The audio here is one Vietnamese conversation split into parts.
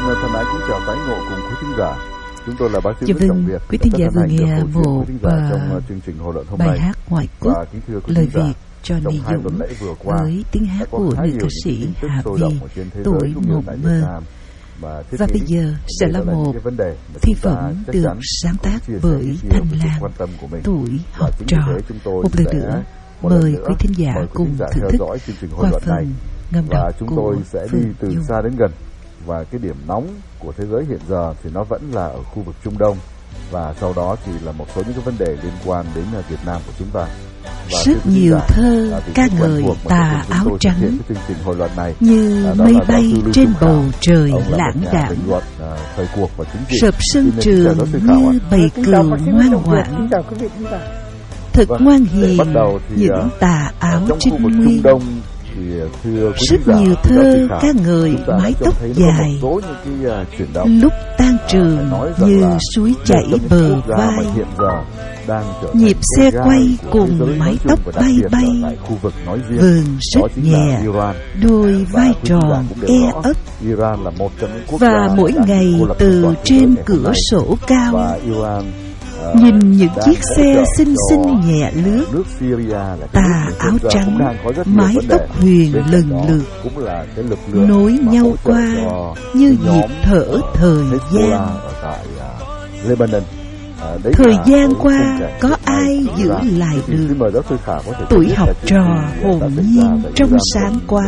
thân ái kính chào tái ngộ cùng quý thính giả. Chúng tôi là bác sĩ Nguyễn Trọng Việt. Quý thính giả vừa nghe một bài hát ngoại quốc lời Việt cho Ni Dũng với tiếng hát của nữ ca sĩ Hạ Vi, tuổi mộng mơ. Và bây giờ sẽ là một thi phẩm được sáng tác bởi Thanh Lam, tuổi học trò. Một lần nữa, mời quý thính giả cùng thưởng thức qua phần ngâm đọc chúng của tôi sẽ đi từ Dung. xa đến gần. Và cái điểm nóng của thế giới hiện giờ thì nó vẫn là ở khu vực Trung Đông. Và sau đó thì là một số những cái vấn đề liên quan đến Việt Nam của chúng ta. Và rất nhiều thơ ca ngợi tà áo trắng như mây bay trên bầu trời lãng đãng, sập sân trường như bầy cừu ngoan ngoãn, thật ngoan hiền những tà áo trinh nguyên. Rất nhiều thơ ca ngợi mái tóc dài lúc tan trường như suối chảy bờ vai, nhịp xe quay cùng mái tóc bay bay, vườn rất nhẹ đôi vai tròn e ấp. Và mỗi ngày từ trên cửa sổ cao nhìn những chiếc xe xinh xinh nhẹ lướt, tà áo trắng mái tóc huyền lần lượt nối nhau qua như nhịp thở thời gian. Thời gian qua có ai giữ lại được tuổi học trò hồn nhiên trong sáng quá.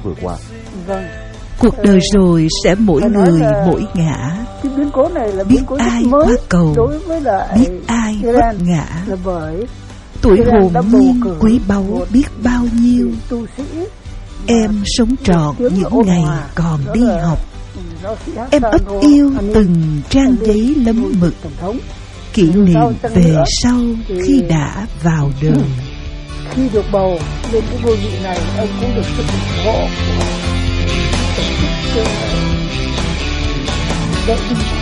Cuộc đời rồi sẽ mỗi người mỗi ngã, biết ai qua cầu, biết ai vấp ngã. Tuổi hồn nhiên quý báu biết bao nhiêu. Em sống trọn những ngày còn đi học. Em ấp yêu từng trang giấy lấm mực, kỷ niệm về sau khi đã vào đời. Khi được bầu lên cái ngôi vị này, ông cũng được sự ủng hộ của